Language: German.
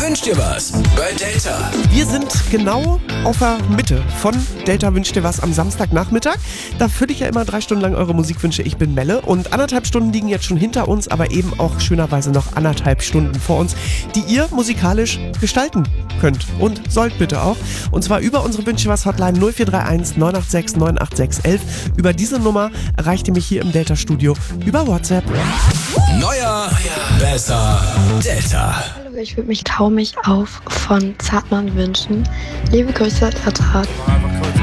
wünsch dir was bei Delta. Wir sind genau auf der Mitte von Delta wünscht dir was am Samstagnachmittag. Da fülle ich ja immer 3 Stunden lang eure Musikwünsche. Ich bin Melle und 1,5 Stunden liegen jetzt schon hinter uns, aber eben auch schönerweise noch 1,5 Stunden vor uns, die ihr musikalisch gestalten könnt und sollt bitte auch. Und zwar über unsere Wünsche was Hotline 0431 986 986 11. Über diese Nummer erreicht ihr mich hier im Delta Studio über WhatsApp. Neuer, besser, Delta. Hallo, ich würde mich Trau mich auf von Zartmann wünschen. Liebe Grüße, Ertrag.